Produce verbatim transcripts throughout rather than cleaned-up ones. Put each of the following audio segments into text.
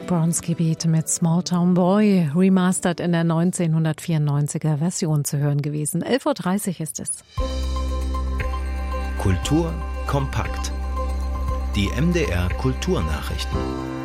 Bronski Beat mit Small Town Boy, remastered in der neunzehnhundertvierundneunziger Version zu hören gewesen. elf Uhr dreißig ist es. Kultur kompakt. Die M D R Kulturnachrichten.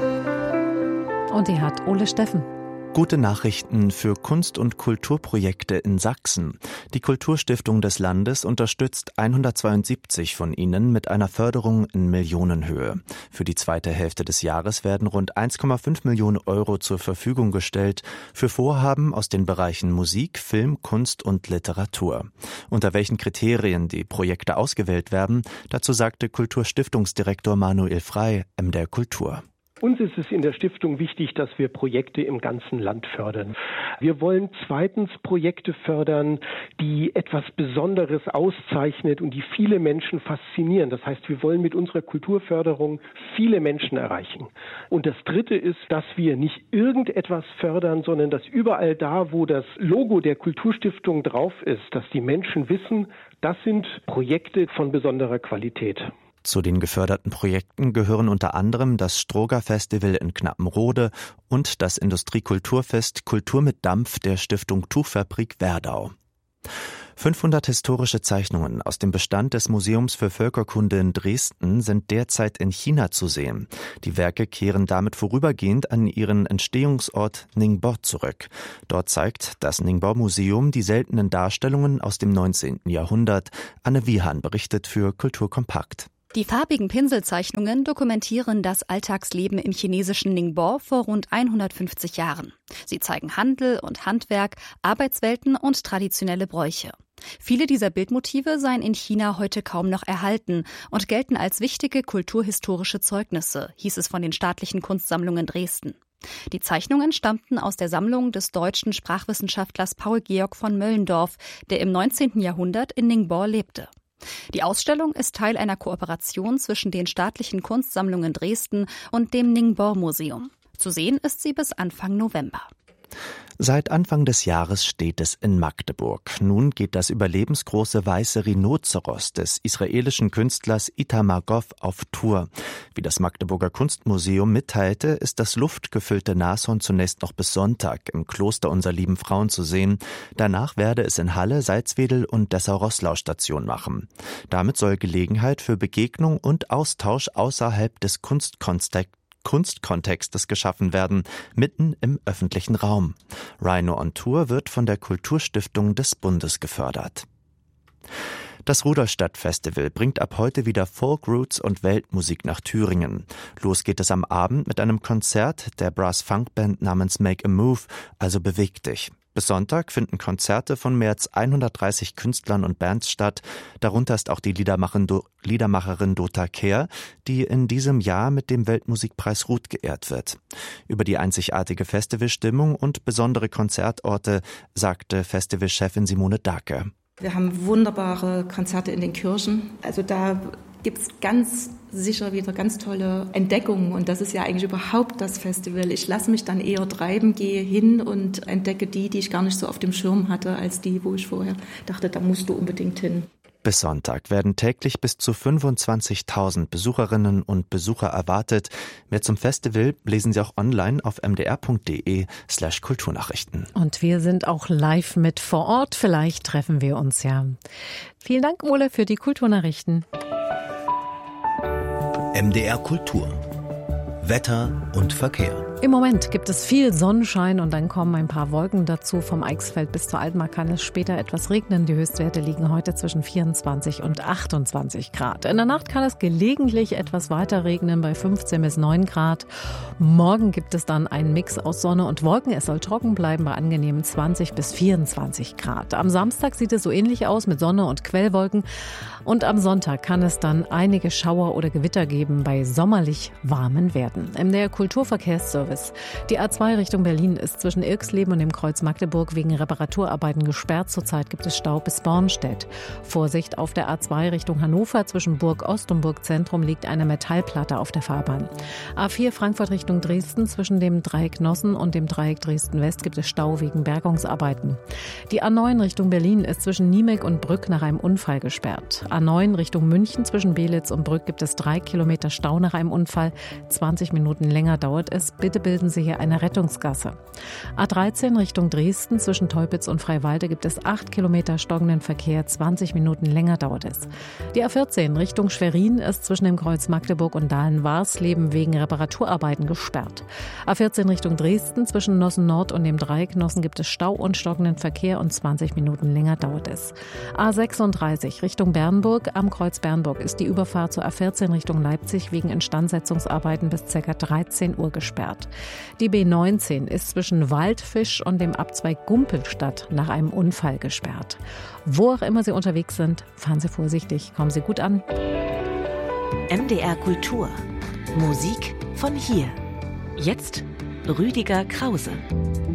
Und die hat Ole Steffen. Gute Nachrichten für Kunst- und Kulturprojekte in Sachsen. Die Kulturstiftung des Landes unterstützt hundertzweiundsiebzig von ihnen mit einer Förderung in Millionenhöhe. Für die zweite Hälfte des Jahres werden rund eins Komma fünf Millionen Euro zur Verfügung gestellt für Vorhaben aus den Bereichen Musik, Film, Kunst und Literatur. Unter welchen Kriterien die Projekte ausgewählt werden, dazu sagte Kulturstiftungsdirektor Manuel Frey, M D R Kultur. Uns ist es in der Stiftung wichtig, dass wir Projekte im ganzen Land fördern. Wir wollen zweitens Projekte fördern, die etwas Besonderes auszeichnet und die viele Menschen faszinieren. Das heißt, wir wollen mit unserer Kulturförderung viele Menschen erreichen. Und das Dritte ist, dass wir nicht irgendetwas fördern, sondern dass überall da, wo das Logo der Kulturstiftung drauf ist, dass die Menschen wissen, das sind Projekte von besonderer Qualität. Zu den geförderten Projekten gehören unter anderem das Stroger Festival in Knappenrode und das Industriekulturfest Kultur mit Dampf der Stiftung Tuchfabrik Werdau. fünfhundert historische Zeichnungen aus dem Bestand des Museums für Völkerkunde in Dresden sind derzeit in China zu sehen. Die Werke kehren damit vorübergehend an ihren Entstehungsort Ningbo zurück. Dort zeigt das Ningbo-Museum die seltenen Darstellungen aus dem neunzehnten Jahrhundert. Anne Wiehan berichtet für Kultur kompakt. Die farbigen Pinselzeichnungen dokumentieren das Alltagsleben im chinesischen Ningbo vor rund hundertfünfzig Jahren. Sie zeigen Handel und Handwerk, Arbeitswelten und traditionelle Bräuche. Viele dieser Bildmotive seien in China heute kaum noch erhalten und gelten als wichtige kulturhistorische Zeugnisse, hieß es von den staatlichen Kunstsammlungen Dresden. Die Zeichnungen stammten aus der Sammlung des deutschen Sprachwissenschaftlers Paul Georg von Möllendorf, der im neunzehnten Jahrhundert in Ningbo lebte. Die Ausstellung ist Teil einer Kooperation zwischen den staatlichen Kunstsammlungen Dresden und dem Ningbo-Museum. Zu sehen ist sie bis Anfang November. Seit Anfang des Jahres steht es in Magdeburg. Nun geht das überlebensgroße weiße Rhinoceros des israelischen Künstlers Itamar Goff auf Tour. Wie das Magdeburger Kunstmuseum mitteilte, ist das luftgefüllte Nashorn zunächst noch bis Sonntag im Kloster Unser Lieben Frauen zu sehen. Danach werde es in Halle, Salzwedel und Dessau-Roßlau Station machen. Damit soll Gelegenheit für Begegnung und Austausch außerhalb des Kunstkontexts Kunstkontextes geschaffen werden, mitten im öffentlichen Raum. Rhino on Tour wird von der Kulturstiftung des Bundes gefördert. Das Rudolstadt-Festival bringt ab heute wieder Folk Roots und Weltmusik nach Thüringen. Los geht es am Abend mit einem Konzert der Brass-Funk-Band namens Make a Move, also Beweg dich. Bis Sonntag finden Konzerte von mehr als hundertdreißig Künstlern und Bands statt. Darunter ist auch die Liedermacherin, Do- Liedermacherin Dota Kehr, die in diesem Jahr mit dem Weltmusikpreis Ruth geehrt wird. Über die einzigartige Festivalstimmung und besondere Konzertorte sagte Festivalchefin Simone Dake. Wir haben wunderbare Konzerte in den Kirchen. Also da gibt es ganz sicher wieder ganz tolle Entdeckungen. Und das ist ja eigentlich überhaupt das Festival. Ich lasse mich dann eher treiben, gehe hin und entdecke die, die ich gar nicht so auf dem Schirm hatte, als die, wo ich vorher dachte, da musst du unbedingt hin. Bis Sonntag werden täglich bis zu fünfundzwanzigtausend Besucherinnen und Besucher erwartet. Mehr zum Festival lesen Sie auch online auf mdr.de slash Kulturnachrichten. Und wir sind auch live mit vor Ort. Vielleicht treffen wir uns ja. Vielen Dank, Ole, für die Kulturnachrichten. M D R Kultur. Wetter und Verkehr. Im Moment gibt es viel Sonnenschein und dann kommen ein paar Wolken dazu. Vom Eichsfeld bis zur Altmark kann es später etwas regnen. Die Höchstwerte liegen heute zwischen vierundzwanzig und achtundzwanzig Grad. In der Nacht kann es gelegentlich etwas weiter regnen bei fünfzehn bis neun Grad. Morgen gibt es dann einen Mix aus Sonne und Wolken. Es soll trocken bleiben bei angenehmen zwanzig bis vierundzwanzig Grad. Am Samstag sieht es so ähnlich aus mit Sonne und Quellwolken. Und am Sonntag kann es dann einige Schauer oder Gewitter geben bei sommerlich warmen Werten. M D R Kulturverkehrsservice. Die A zwei Richtung Berlin ist zwischen Irxleben und dem Kreuz Magdeburg wegen Reparaturarbeiten gesperrt. Zurzeit gibt es Stau bis Bornstedt. Vorsicht auf der A zwei Richtung Hannover. Zwischen Burg Ost und Burg Zentrum liegt eine Metallplatte auf der Fahrbahn. A vier Frankfurt Richtung Dresden. Zwischen dem Dreieck Nossen und dem Dreieck Dresden-West gibt es Stau wegen Bergungsarbeiten. Die A neun Richtung Berlin ist zwischen Niemek und Brück nach einem Unfall gesperrt. A neun Richtung München zwischen Belitz und Brück gibt es drei Kilometer Stau nach einem Unfall. zwanzig Minuten länger dauert es. Bitte bilden sie hier eine Rettungsgasse. A dreizehn Richtung Dresden zwischen Teupitz und Freiwalde gibt es acht Kilometer stockenden Verkehr, zwanzig Minuten länger dauert es. Die A vierzehn Richtung Schwerin ist zwischen dem Kreuz Magdeburg und Dahlen-Warsleben wegen Reparaturarbeiten gesperrt. A vierzehn Richtung Dresden zwischen Nossen Nord und dem Dreieck Nossen gibt es Stau und stockenden Verkehr und zwanzig Minuten länger dauert es. A sechsunddreißig Richtung Bernburg. Am Kreuz Bernburg ist die Überfahrt zur A vierzehn Richtung Leipzig wegen Instandsetzungsarbeiten bis ca. dreizehn Uhr gesperrt. Die B neunzehn ist zwischen Waldfisch und dem Abzweig Gumpelstadt nach einem Unfall gesperrt. Wo auch immer Sie unterwegs sind, fahren Sie vorsichtig, kommen Sie gut an. M D R Kultur. Musik von hier. Jetzt Rüdiger Krause.